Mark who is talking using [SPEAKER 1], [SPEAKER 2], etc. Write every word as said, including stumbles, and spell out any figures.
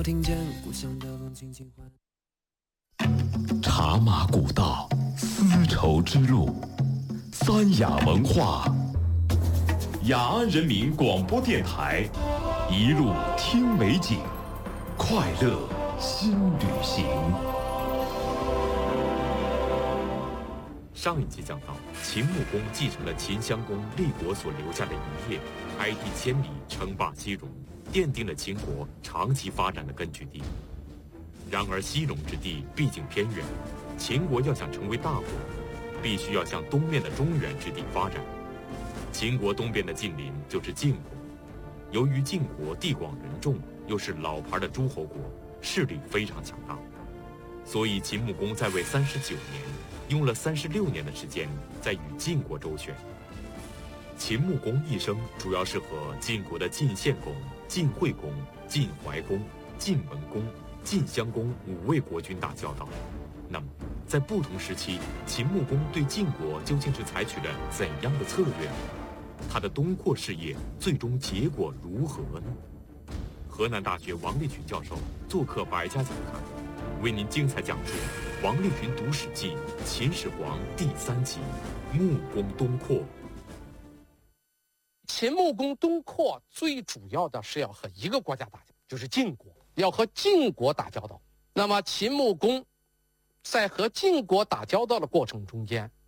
[SPEAKER 1] 我听见故乡的风轻轻唤。
[SPEAKER 2] 茶马古道，丝绸之路，三雅文化。雅安人民广播电台，一路听美景，快乐新旅行。
[SPEAKER 3] 上一集讲到，秦穆公继承了秦襄公立国所留下的遗业，开辟千里，称霸西戎，奠定了秦国长期发展的根据地。然而西戎之地毕竟偏远，秦国要想成为大国，必须要向东面的中原之地发展。秦国东边的近邻就是晋国，由于晋国地广人众，又是老牌的诸侯国，势力非常强大，所以秦穆公在位三十九年，用了三十六年的时间在与晋国周旋。秦穆公一生主要是和晋国的晋献公、晋惠公、晋怀公、晋文公、晋襄公五位国君打交道。那么在不同时期，秦穆公对晋国究竟是采取了怎样的策略呢？他的东扩事业最终结果如何呢？河南大学王立群教授做客百家讲坛，为您精彩讲述王立群读史记秦始皇第三集穆公东扩。
[SPEAKER 4] 秦穆公东扩最主要的是要和一个国家打交道，就是晋国，要和晋国打交道。那么秦穆公在和晋国打交道的过程中间，